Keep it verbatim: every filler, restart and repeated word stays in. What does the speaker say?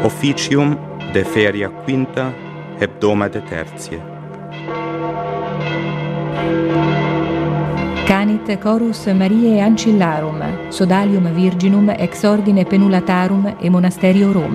Officium de feria quinta hebdomade tertiae. Canit chorus Mariae Ancillarum, sodalium virginum ex ordine penulatarum e monasterio Roma.